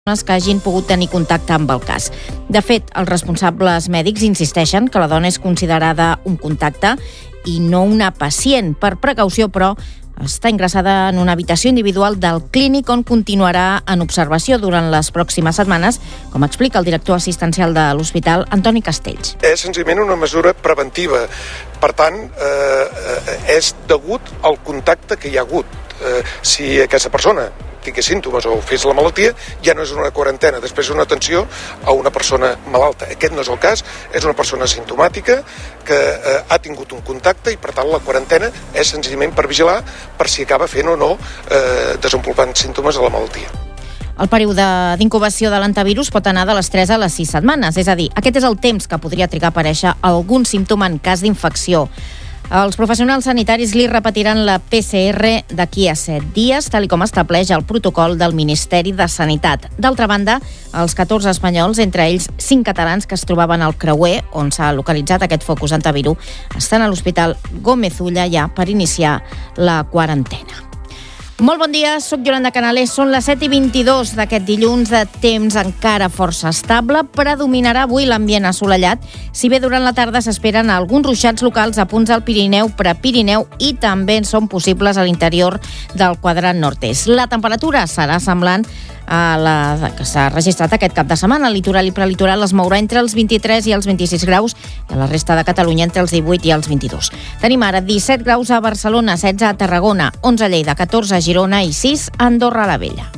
que hagin pogut tenir contacte amb el cas. De fet, els responsables mèdics insisteixen que la dona és considerada un contacte i no una pacient. Per precaució, però, està ingressada en una habitació individual del clínic on continuarà en observació durant les pròximes setmanes, com explica el director assistencial de l'hospital, Antoni Castells. És senzillament una mesura preventiva. Per tant, és degut al contacte que hi ha hagut. Si aquesta persona tingués símptomes o fes la malaltia, ja no és una quarantena, després és una atenció a una persona malalta. Aquest no és el cas, és una persona asimptomàtica que ha tingut un contacte i, per tant, la quarantena és senzillament per vigilar per si acaba fent o no desenvolupant símptomes de la malaltia. El període d'incubació de l'antivirus pot anar de les 3 a les 6 setmanes, és a dir, aquest és el temps que podria trigar a aparèixer algun símptoma en cas d'infecció. Els professionals sanitaris li repetiran la PCR d'aquí a 7 dies, tal com estableix el protocol del Ministeri de Sanitat. D'altra banda, els 14 espanyols, entre ells 5 catalans que es trobaven al creuer, on s'ha localitzat aquest focus antivirus, estan a l'Hospital Gómez Ulla ja per iniciar la quarantena. Molt bon dia, soc Yolanda Canales. Són les 7:22 d'aquest dilluns, de temps encara força estable. Predominarà avui l'ambient assolellat, si bé durant la tarda s'esperen alguns ruixats locals a punts del Pirineu, Prepirineu i també són possibles a l'interior del quadrant nord-est. La temperatura serà semblant a la que s'ha registrat aquest cap de setmana. El litoral i prelitoral es mourà entre els 23 i els 26 graus i a la resta de Catalunya entre els 18 i els 22. Tenim ara 17 graus a Barcelona, 16 a Tarragona, 11 a Lleida, 14 a Girona i 6 a Andorra la Vella.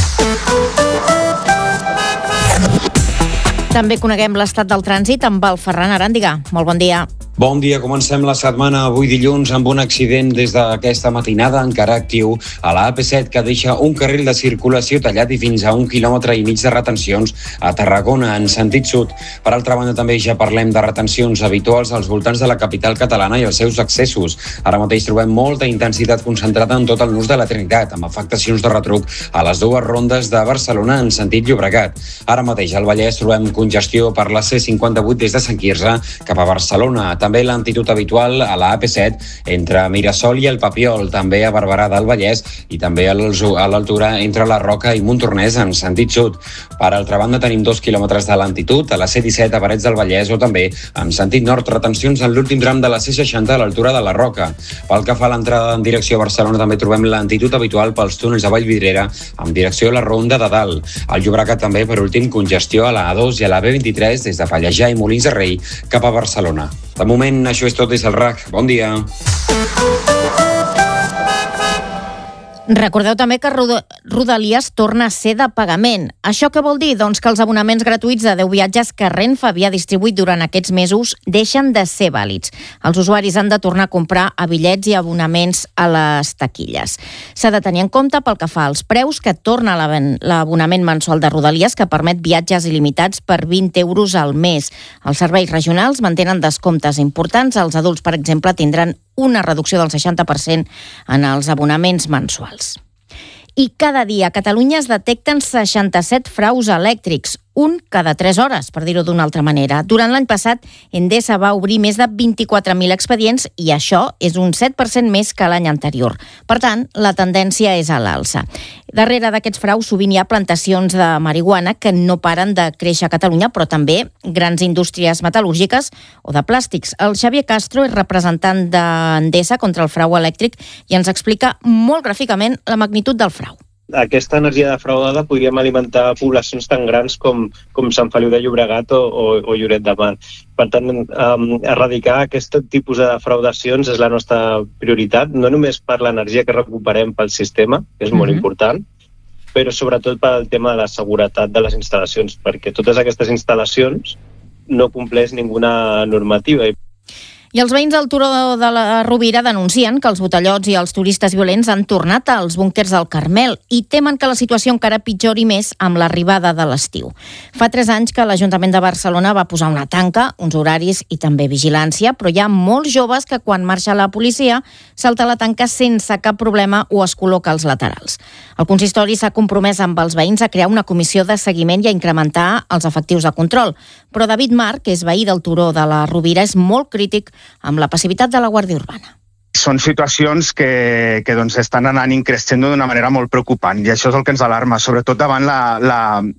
També coneguem l'estat del trànsit amb el Ferran Aràndiga. Molt bon dia. Bon dia, comencem la setmana avui dilluns amb un accident des d'aquesta matinada encara actiu a la AP7 que deixa un carril de circulació tallat i fins a 1,5 quilòmetres de retencions a Tarragona en sentit sud. Per altra banda, també ja parlem de retencions habituals als voltants de la capital catalana i els seus accessos. Ara mateix trobem molta intensitat concentrada en tot el nus de la Trinitat, amb afectacions de retruc a les dues rondes de Barcelona en sentit Llobregat. Ara mateix al Vallès trobem congestió per la C58 des de Sant Quirze cap a Barcelona. També l'antitud habitual a la AP7 entre Mirasol i el Papiol, també a Barberà del Vallès i també a l'altura entre la Roca i Montornès en sentit sud. Per altra banda, tenim 2 quilòmetres de lentitud a la C17 a Parets del Vallès o també en sentit nord, retencions en l'últim tram de la C60 a l'altura de la Roca. Pel que fa a l'entrada en direcció a Barcelona, també trobem lentitud habitual pels túnels de Vallvidrera en direcció a la Ronda de Dalt. Al Llobregat també, per últim, congestió a la A2 i a la B23 des de Pallejà i Molins de Rei cap a Barcelona. De moment, això és tot des del RAC. Bon dia. Recordeu també que Rodalies torna a ser de pagament. Això què vol dir? Doncs que els abonaments gratuïts de 10 viatges que Renfe havia distribuït durant aquests mesos deixen de ser vàlids. Els usuaris han de tornar a comprar bitllets i abonaments a les taquilles. S'ha de tenir en compte pel que fa als preus que torna l'abonament mensual de Rodalies, que permet viatges il·limitats per 20 euros al mes. Els serveis regionals mantenen descomptes importants. Els adults, per exemple, tindran una reducció del 60% en els abonaments mensuals. I cada dia a Catalunya es detecten 67 fraus elèctrics, un cada 3 hores, per dir-ho d'una altra manera. Durant l'any passat, Endesa va obrir més de 24.000 expedients i això és un 7% més que l'any anterior. Per tant, la tendència és a l'alça. Darrere d'aquests fraus sovint hi ha plantacions de marihuana que no paren de créixer a Catalunya, però també grans indústries metal·lúrgiques o de plàstics. El Xavier Castro és representant d'Endesa contra el frau elèctric i ens explica molt gràficament la magnitud del frau. Aquesta energia defraudada podríem alimentar poblacions tan grans com Sant Feliu de Llobregat o Lloret de Mar. Per tant, erradicar aquest tipus de defraudacions és la nostra prioritat, no només per l'energia que recuperem pel sistema, que és molt important, però sobretot pel tema de la seguretat de les instal·lacions, perquè totes aquestes instal·lacions no compleix ninguna normativa. I els veïns del Turó de la Rovira denuncien que els botellots i els turistes violents han tornat als búnquers del Carmel i temen que la situació encara pitjori més amb l'arribada de l'estiu. Fa 3 anys que l'Ajuntament de Barcelona va posar una tanca, uns horaris i també vigilància, però hi ha molts joves que quan marxa la policia salta la tanca sense cap problema o es col·loca als laterals. El consistori s'ha compromès amb els veïns a crear una comissió de seguiment i a incrementar els efectius de control. Però David Marc, que és veí del Turó de la Rovira, és molt crític amb la passivitat de la Guàrdia Urbana. són situacions que doncs, estan anant increixent d'una manera molt preocupant i això és el que ens alarma, sobretot davant la